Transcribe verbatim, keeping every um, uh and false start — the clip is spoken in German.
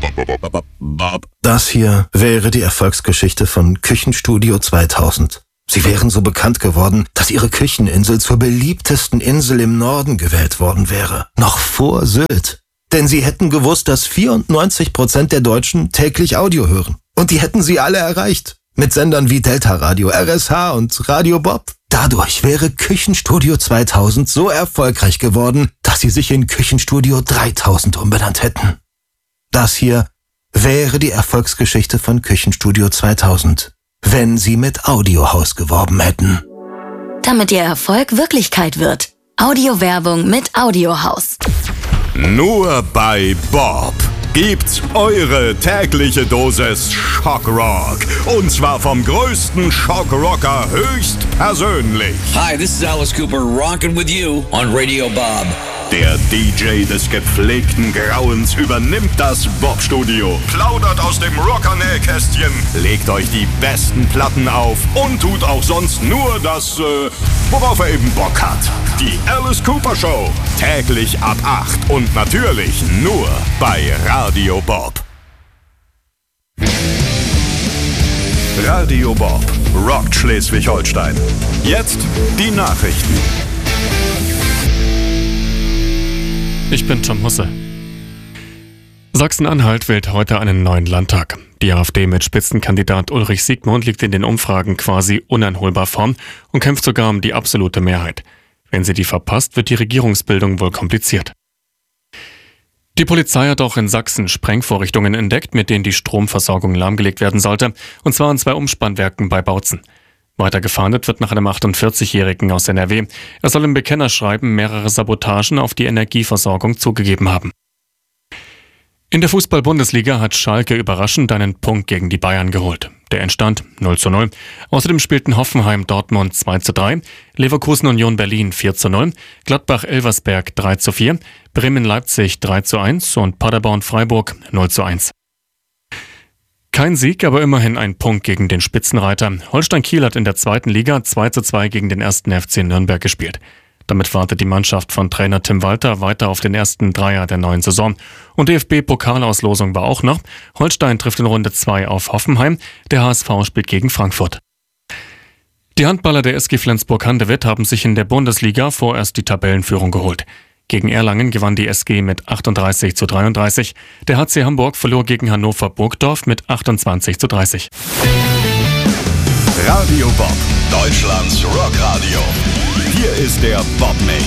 Das hier wäre die Erfolgsgeschichte von Küchenstudio zweitausend. Sie wären so bekannt geworden, dass ihre Kücheninsel zur beliebtesten Insel im Norden gewählt worden wäre. Noch vor Sylt. Denn sie hätten gewusst, dass vierundneunzig Prozent der Deutschen täglich Audio hören. Und die hätten sie alle erreicht. Mit Sendern wie Delta Radio, R S H und Radio Bob. Dadurch wäre Küchenstudio zweitausend so erfolgreich geworden, dass sie sich in Küchenstudio dreitausend umbenannt hätten. Das hier wäre die Erfolgsgeschichte von Küchenstudio zweitausend, wenn sie mit Audiohaus geworben hätten. Damit ihr Erfolg Wirklichkeit wird. Audiowerbung mit Audiohaus. Nur bei Bob gibt's eure tägliche Dosis Schockrock. Und zwar vom größten Schockrocker höchstpersönlich. Hi, this is Alice Cooper rocking with you on Radio Bob. Der D J des gepflegten Grauens übernimmt das Bob-Studio, plaudert aus dem Rocker-Nähkästchen, legt euch die besten Platten auf und tut auch sonst nur das, äh, worauf er eben Bock hat. Die Alice Cooper Show, täglich ab acht und natürlich nur bei Radio Bob. Radio Bob rockt Schleswig-Holstein. Jetzt die Nachrichten. Ich bin Tom Husse. Sachsen-Anhalt wählt heute einen neuen Landtag. Die AfD mit Spitzenkandidat Ulrich Siegmund liegt in den Umfragen quasi uneinholbar vorn und kämpft sogar um die absolute Mehrheit. Wenn sie die verpasst, wird die Regierungsbildung wohl kompliziert. Die Polizei hat auch in Sachsen Sprengvorrichtungen entdeckt, mit denen die Stromversorgung lahmgelegt werden sollte, und zwar an zwei Umspannwerken bei Bautzen. Weiter gefahndet wird nach einem achtundvierzigjährigen aus N R W. Er soll im Bekennerschreiben mehrere Sabotagen auf die Energieversorgung zugegeben haben. In der Fußball-Bundesliga hat Schalke überraschend einen Punkt gegen die Bayern geholt. Der Endstand null zu null. Außerdem spielten Hoffenheim Dortmund zwei zu drei, Leverkusen Union Berlin vier zu null, Gladbach Elversberg drei zu vier, Bremen Leipzig drei zu eins und Paderborn Freiburg null zu eins. Kein Sieg, aber immerhin ein Punkt gegen den Spitzenreiter. Holstein Kiel hat in der zweiten Liga zwei zu zwei gegen den ersten F C Nürnberg gespielt. Damit wartet die Mannschaft von Trainer Tim Walter weiter auf den ersten Dreier der neuen Saison. Und D F B-Pokalauslosung war auch noch. Holstein trifft in Runde zwei auf Hoffenheim. Der H S V spielt gegen Frankfurt. Die Handballer der S G Flensburg-Handewitt haben sich in der Bundesliga vorerst die Tabellenführung geholt. Gegen Erlangen gewann die S G mit achtunddreißig zu dreiunddreißig. Der H C Hamburg verlor gegen Hannover Burgdorf mit achtundzwanzig zu dreißig. Radio Bob, Deutschlands Rockradio. Hier ist der Bob-Mail.